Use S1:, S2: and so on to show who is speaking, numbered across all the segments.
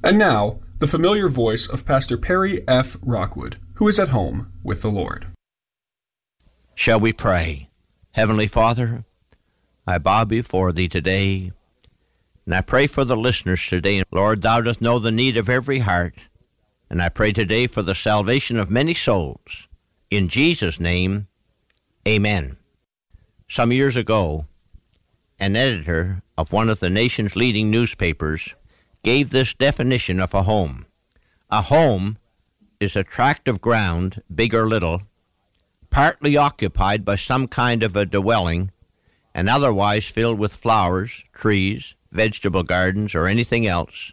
S1: And now, the familiar voice of Pastor Perry F. Rockwood, who is at home with the Lord.
S2: Shall we pray? Heavenly Father, I bow before Thee today, and I pray for the listeners today. Lord, Thou dost know the need of every heart, and I pray today for the salvation of many souls. In Jesus' name, amen. Some years ago, an editor of one of the nation's leading newspapers gave this definition of a home. A home is a tract of ground, big or little, partly occupied by some kind of a dwelling, and otherwise filled with flowers, trees, vegetable gardens, or anything else,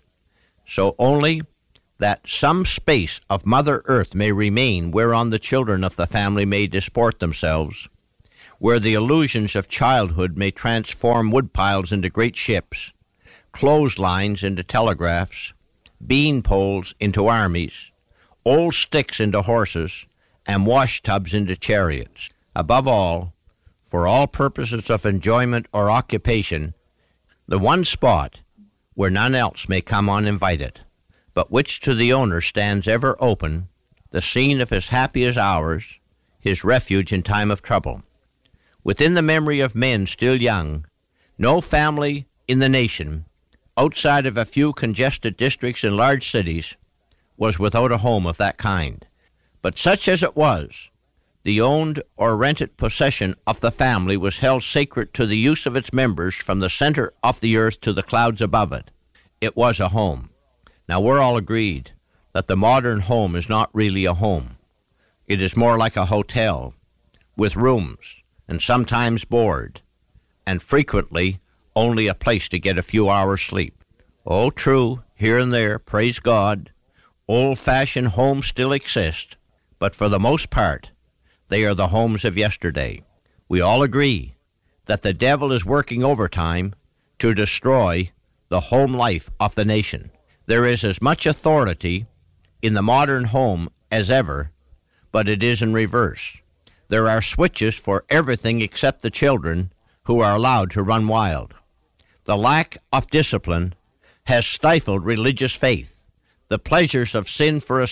S2: so only that some space of Mother Earth may remain whereon the children of the family may disport themselves, where the illusions of childhood may transform woodpiles into great ships, clotheslines into telegraphs, bean poles into armies, old sticks into horses, and wash tubs into chariots. Above all, for all purposes of enjoyment or occupation, the one spot where none else may come uninvited, but which to the owner stands ever open, the scene of his happiest hours, his refuge in time of trouble. Within the memory of men still young, no family in the nation, outside of a few congested districts in large cities, was without a home of that kind. But such as it was, the owned or rented possession of the family was held sacred to the use of its members from the center of the earth to the clouds above it. It was a home. Now, we're all agreed that the modern home is not really a home. It is more like a hotel, with rooms, and sometimes board, and frequently only a place to get a few hours' sleep. Oh, true, here and there, praise God, old-fashioned homes still exist, but for the most part, they are the homes of yesterday. We all agree that the devil is working overtime to destroy the home life of the nation. There is as much authority in the modern home as ever, but it is in reverse. There are switches for everything except the children, who are allowed to run wild. The lack of discipline has stifled religious faith. The pleasures of sin for a